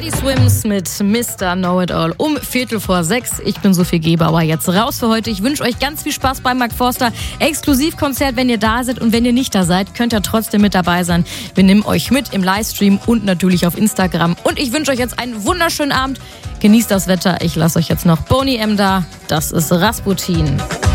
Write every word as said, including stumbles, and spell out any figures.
Swims mit Mister Know-It-All um Viertel vor sechs. Ich bin Sophie Gebauer, jetzt raus für heute. Ich wünsche euch ganz viel Spaß beim Mark Forster Exklusivkonzert. Wenn ihr da seid und wenn ihr nicht da seid, könnt ihr trotzdem mit dabei sein. Wir nehmen euch mit im Livestream und natürlich auf Instagram. Und ich wünsche euch jetzt einen wunderschönen Abend. Genießt das Wetter. Ich lasse euch jetzt noch Boney M da. Das ist Rasputin.